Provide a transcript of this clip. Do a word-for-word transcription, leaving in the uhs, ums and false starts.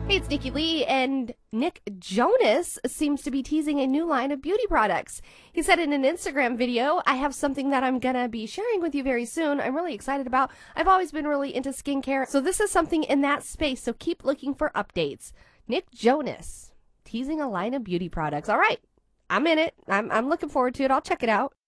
Hey, it's Nikki Lee, and Nick Jonas seems to be teasing a new line of beauty products. He said in an Instagram video, I have something that I'm going to be sharing with you very soon. I'm really excited about. I've always been really into skincare, so this is something in that space, so keep looking for updates. Nick Jonas teasing a line of beauty products. All right, I'm in it. I'm, I'm looking forward to it. I'll check it out.